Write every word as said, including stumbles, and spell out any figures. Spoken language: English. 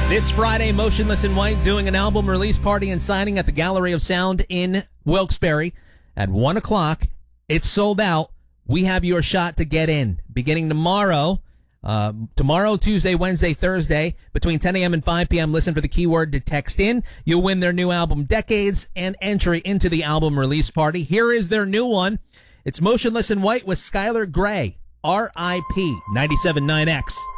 This Friday, Motionless in White doing an album release party and signing at the Gallery of Sound in Wilkes-Barre at one o'clock. It's sold out. We have your shot to get in. Beginning tomorrow, uh, tomorrow, Tuesday, Wednesday, Thursday, between ten a.m. and five p.m., listen for the keyword to text in. You'll win their new album, Decades, and entry into the album release party. Here is their new one. It's Motionless in White with Skylar Grey. R I P ninety-seven point nine X.